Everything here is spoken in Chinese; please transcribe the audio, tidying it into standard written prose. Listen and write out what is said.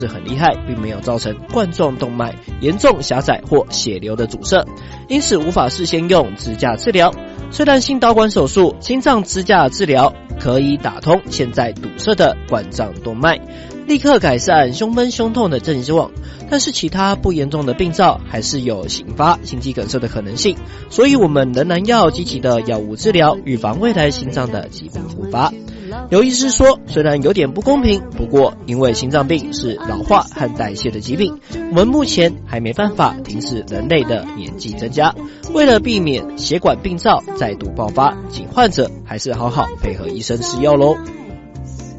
是很厉害，并没有造成冠状动脉严重狭窄或血流的阻塞，因此无法事先用支架治疗。虽然心导管手术、心脏支架治疗可以打通现在堵塞的冠状动脉，立刻改善胸闷胸痛的症状，但是其他不严重的病灶还是有引发心肌梗塞的可能性，所以我们仍然要积极的药物治疗，预防未来心脏的疾病复发。有医师说，虽然有点不公平，不过因为心脏病是老化和代谢的疾病，我们目前还没办法停止人类的年纪增加。为了避免血管病灶再度爆发，请患者还是好好配合医生吃药咯。